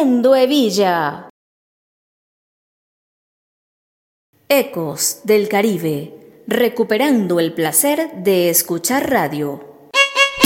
Oyendo Evilla. Ecos del Caribe, recuperando el placer de escuchar radio.